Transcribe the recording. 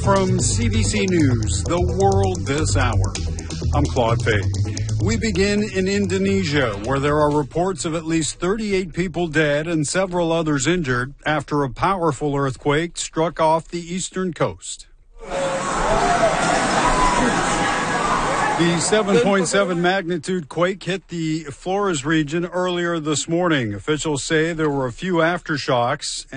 from CBC News, The World This Hour. I'm Claude Fay. We begin in Indonesia, where there are reports of at least 38 people dead and several others injured after a powerful earthquake struck off the eastern coast. The 7.7 magnitude quake hit the Flores region earlier this morning. Officials say there were a few aftershocks.